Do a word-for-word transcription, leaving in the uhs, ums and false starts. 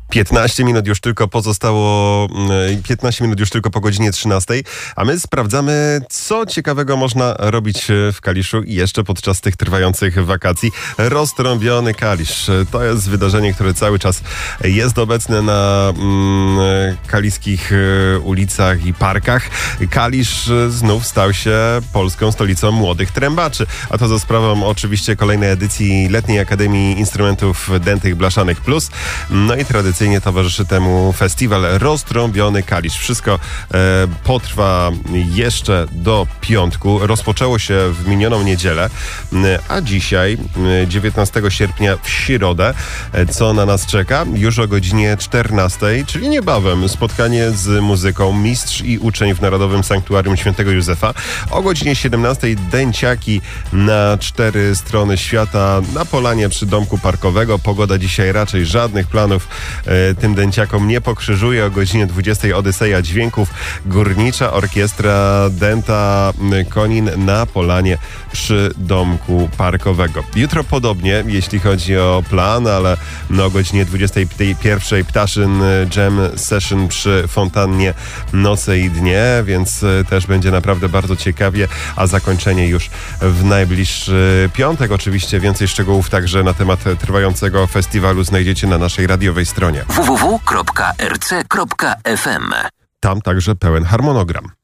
piętnaście minut już tylko pozostało, piętnaście minut już tylko po godzinie trzynastej, a my sprawdzamy, co ciekawego można robić w Kaliszu jeszcze podczas tych trwających wakacji. Roztrąbiony Kalisz. To jest wydarzenie, które cały czas jest obecne na mm, kaliskich ulicach i parkach. Kalisz znów stał się polską stolicą młodych trębaczy, a to za sprawą oczywiście kolejnej edycji Letniej Akademii Instrumentów Dętych Blaszanych Plus. No i tradycyjnie towarzyszy temu festiwal Roztrąbiony Kalisz. Wszystko e, potrwa jeszcze do piątku. Rozpoczęło się w minioną niedzielę, a dzisiaj, dziewiętnastego sierpnia w środę, co na nas czeka? Już o godzinie czternastej, czyli niebawem, spotkanie z muzyką Mistrz i uczeń w Narodowym Sanktuarium Świętego Józefa. O godzinie siedemnastej dęciaki na cztery strony świata na polanie przy domku parkowego. Pogoda dzisiaj raczej żadnych planów e, tym dęciakom nie pokrzyżuje. O godzinie dwudziestej Odyseja Dźwięków, Górnicza Orkiestra Dęta Konin na polanie przy domku parkowego. Jutro podobnie, jeśli chodzi o plan, ale no, o godzinie dwudziestej pierwszej Ptaszyn Jam Session przy fontannie Noce i Dnie, więc też będzie naprawdę bardzo ciekawie, a zakończenie już w najbliższy piątek. Oczywiście więcej szczegółów także na temat trwającego festiwalu znajdziecie na naszej radiowej stronie w w w kropka r c kropka f m. Tam także pełen harmonogram.